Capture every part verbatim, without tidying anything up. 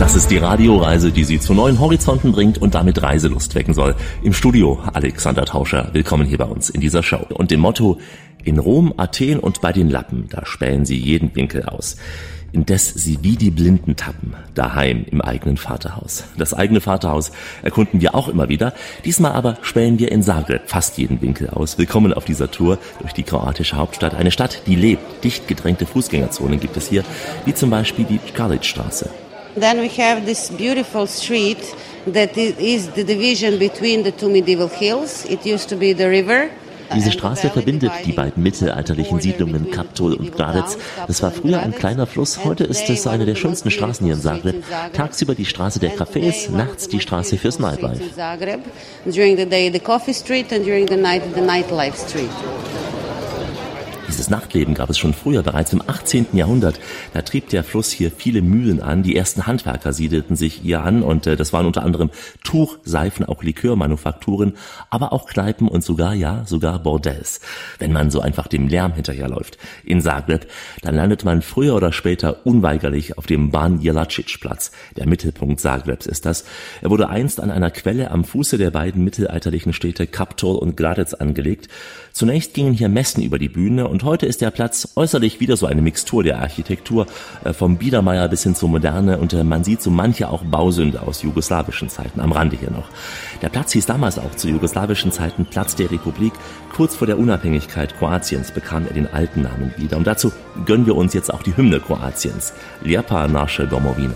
Das ist die Radioreise, die Sie zu neuen Horizonten bringt und damit Reiselust wecken soll. Im Studio Alexander Tauscher. Willkommen hier bei uns in dieser Show. Und dem Motto: In Rom, Athen und bei den Lappen, da spähen sie jeden Winkel aus. Indes sie wie die Blinden tappen, daheim im eigenen Vaterhaus. Das eigene Vaterhaus erkunden wir auch immer wieder. Diesmal aber spähen wir in Zagreb fast jeden Winkel aus. Willkommen auf dieser Tour durch die kroatische Hauptstadt. Eine Stadt, die lebt. Dicht gedrängte Fußgängerzonen gibt es hier, wie zum Beispiel die Skalic-Straße. Then we have this beautiful street that is the division between the two medieval hills. It used to be the river. Diese Straße verbindet die beiden mittelalterlichen Siedlungen Kaptol und Gradec. Es war früher ein kleiner Fluss, heute ist es eine der schönsten Straßen hier in Zagreb. Tagsüber die Straße der Cafés, nachts die Straße fürs Nightlife. During the day the coffee street and during the night the nightlife street. Dieses Nachtleben gab es schon früher, bereits im achtzehnten Jahrhundert. Da trieb der Fluss hier viele Mühlen an. Die ersten Handwerker siedelten sich hier an und äh, das waren unter anderem Tuch-, Seifen-, auch Likörmanufakturen, aber auch Kneipen und sogar, ja, sogar Bordells. Wenn man so einfach dem Lärm hinterherläuft in Zagreb, dann landet man früher oder später unweigerlich auf dem Ban Jelačić-Platz. Der Mittelpunkt Zagrebs ist das. Er wurde einst an einer Quelle am Fuße der beiden mittelalterlichen Städte Kaptol und Gradec angelegt. Zunächst gingen hier Messen über die Bühne und heute ist der Platz äußerlich wieder so eine Mixtur der Architektur, äh, vom Biedermeier bis hin zur Moderne, und äh, man sieht so manche auch Bausünde aus jugoslawischen Zeiten, am Rande hier noch. Der Platz hieß damals auch zu jugoslawischen Zeiten Platz der Republik. Kurz vor der Unabhängigkeit Kroatiens bekam er den alten Namen wieder. Und dazu gönnen wir uns jetzt auch die Hymne Kroatiens, Lijepa naša domovina.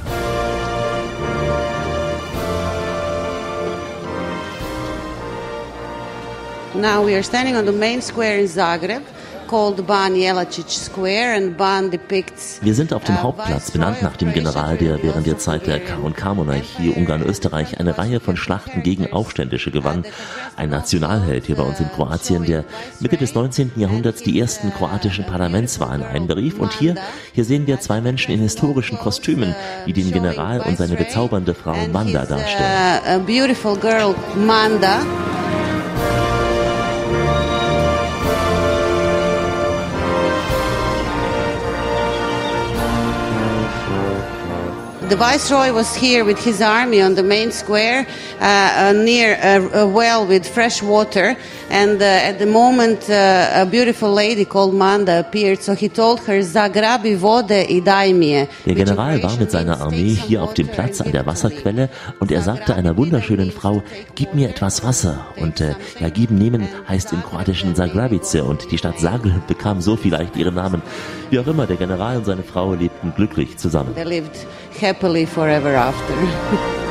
Now we are standing on the main square in Zagreb, called Ban Jelačić Square, and Ban depicts. Wir sind auf dem Hauptplatz, benannt nach dem General, der während der Zeit der K und K-Monarchie Ungarn-Österreich eine Reihe von Schlachten gegen Aufständische gewann. Ein Nationalheld hier bei uns in Kroatien, der Mitte des neunzehnten Jahrhunderts die ersten kroatischen Parlamentswahlen einberief. Und hier, hier sehen wir zwei Menschen in historischen Kostümen, die den General und seine bezaubernde Frau Manda darstellen. A beautiful girl, Manda. The Viceroy was here with his army on the main square uh, uh, near a, a well with fresh water, and uh, at the moment uh, a beautiful lady called Manda appeared, so he told her, Zagrabi vode I daj mi je. Der General war mit seiner Armee hier auf dem Platz an der Wasserquelle und er sagte einer wunderschönen Frau, gib mir etwas Wasser. Und äh, ja, geben, nehmen heißt im Kroatischen Zagrabice, und die Stadt Zagreb bekam so vielleicht ihren Namen. Wie auch immer, der General und seine Frau lebten glücklich zusammen. They lived happily forever after.